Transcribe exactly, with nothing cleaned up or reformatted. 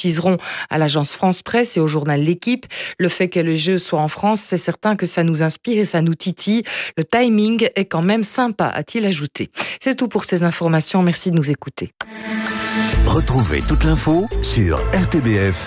préciseront à l'agence France Presse et au journal L'Équipe. Le fait que les Jeux soient en France, c'est certain que ça nous inspire et ça nous titille. Le timing est quand même sympa, a-t-il ajouté. C'est tout pour ces informations. Merci de nous écouter. Retrouvez toute l'info sur R T B F.